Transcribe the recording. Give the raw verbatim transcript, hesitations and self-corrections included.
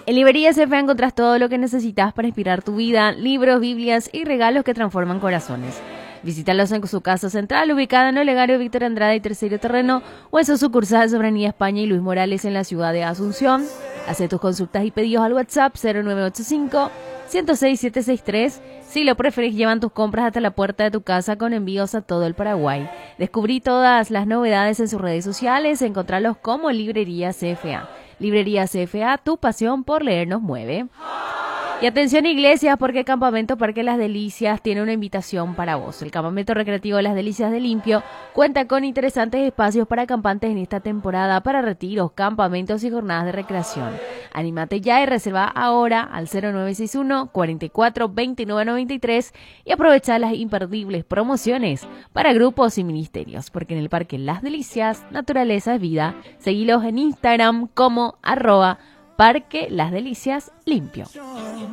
En Librerías C F A encontrás todo lo que necesitas para inspirar tu vida, libros, biblias y regalos que transforman corazones. Visítalos en su casa central, ubicada en Olegario Víctor Andrade y Tercero Terreno, o en su sucursal Soberanía España y Luis Morales en la ciudad de Asunción. Haz tus consultas y pedidos al WhatsApp cero nueve ocho cinco, uno cero seis, siete seis tres. Si lo preferís, llevan tus compras hasta la puerta de tu casa con envíos a todo el Paraguay. Descubrí todas las novedades en sus redes sociales, encontralos como Librería C F A. Librería C F A, tu pasión por leer nos mueve. Y atención iglesias, porque Campamento Parque Las Delicias tiene una invitación para vos. El Campamento Recreativo Las Delicias de Limpio cuenta con interesantes espacios para acampantes en esta temporada para retiros, campamentos y jornadas de recreación. Anímate ya y reserva ahora al cero nueve seis uno, cuatro cuatro, dos nueve nueve tres y aprovecha las imperdibles promociones para grupos y ministerios, porque en el Parque Las Delicias, naturaleza es vida. Seguilos en Instagram como arroba Parque Las Delicias Limpio.